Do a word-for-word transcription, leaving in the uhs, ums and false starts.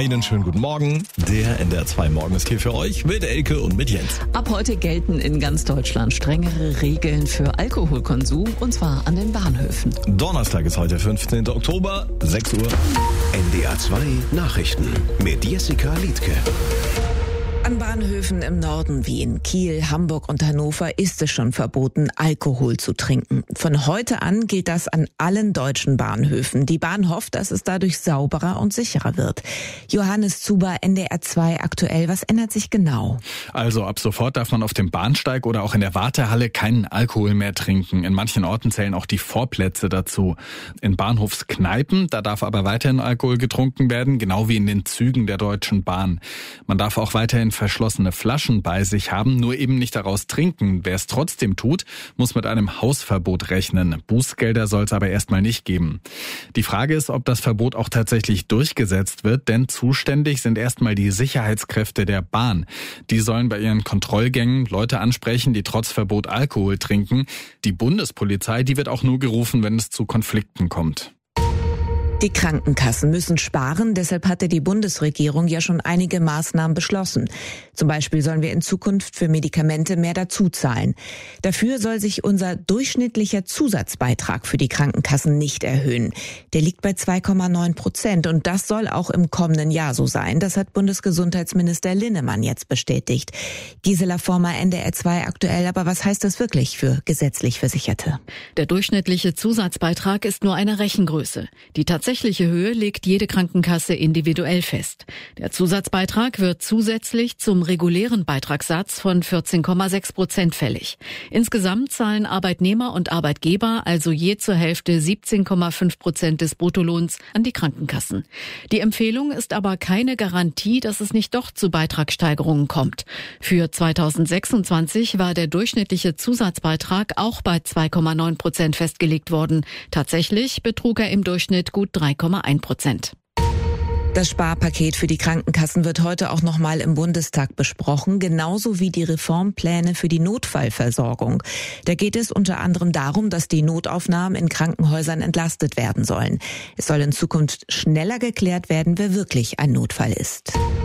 Einen schönen guten Morgen. Der N D R zwei Morgen ist hier für euch mit Elke und mit Jens. Ab heute gelten in ganz Deutschland strengere Regeln für Alkoholkonsum, und zwar an den Bahnhöfen. Donnerstag ist heute, fünfzehnten Oktober, sechs Uhr. N D R zwei Nachrichten mit Jessica Liedtke. An Bahnhöfen im Norden wie in Kiel, Hamburg und Hannover ist es schon verboten, Alkohol zu trinken. Von heute an gilt das an allen deutschen Bahnhöfen. Die Bahn hofft, dass es dadurch sauberer und sicherer wird. Johannes Zuber, N D R zwei aktuell. Was ändert sich genau? Also ab sofort darf man auf dem Bahnsteig oder auch in der Wartehalle keinen Alkohol mehr trinken. In manchen Orten zählen auch die Vorplätze dazu. In Bahnhofskneipen, da darf aber weiterhin Alkohol getrunken werden, genau wie in den Zügen der Deutschen Bahn. Man darf auch weiterhin verschlossene Flaschen bei sich haben, nur eben nicht daraus trinken. Wer es trotzdem tut, muss mit einem Hausverbot rechnen. Bußgelder soll es aber erstmal nicht geben. Die Frage ist, ob das Verbot auch tatsächlich durchgesetzt wird, denn zuständig sind erstmal die Sicherheitskräfte der Bahn. Die sollen bei ihren Kontrollgängen Leute ansprechen, die trotz Verbot Alkohol trinken. Die Bundespolizei, die wird auch nur gerufen, wenn es zu Konflikten kommt. Die Krankenkassen müssen sparen, deshalb hatte die Bundesregierung ja schon einige Maßnahmen beschlossen. Zum Beispiel sollen wir in Zukunft für Medikamente mehr dazu zahlen. Dafür soll sich unser durchschnittlicher Zusatzbeitrag für die Krankenkassen nicht erhöhen. Der liegt bei zwei Komma neun Prozent und das soll auch im kommenden Jahr so sein. Das hat Bundesgesundheitsminister Linnemann jetzt bestätigt. Gisela Former, N D R zwei aktuell. Aber was heißt das wirklich für gesetzlich Versicherte? Der durchschnittliche Zusatzbeitrag ist nur eine Rechengröße. Die tatsächliche Höhe legt jede Krankenkasse individuell fest. Der Zusatzbeitrag wird zusätzlich zum regulären Beitragssatz von vierzehn Komma sechs Prozent fällig. Insgesamt zahlen Arbeitnehmer und Arbeitgeber also je zur Hälfte siebzehn Komma fünf Prozent des Bruttolohns an die Krankenkassen. Die Empfehlung ist aber keine Garantie, dass es nicht doch zu Beitragssteigerungen kommt. Für zweitausendsechsundzwanzig war der durchschnittliche Zusatzbeitrag auch bei zwei Komma neun Prozent festgelegt worden. Tatsächlich betrug er im Durchschnitt gut drei Komma eins Prozent. Das Sparpaket für die Krankenkassen wird heute auch nochmal im Bundestag besprochen, genauso wie die Reformpläne für die Notfallversorgung. Da geht es unter anderem darum, dass die Notaufnahmen in Krankenhäusern entlastet werden sollen. Es soll in Zukunft schneller geklärt werden, wer wirklich ein Notfall ist.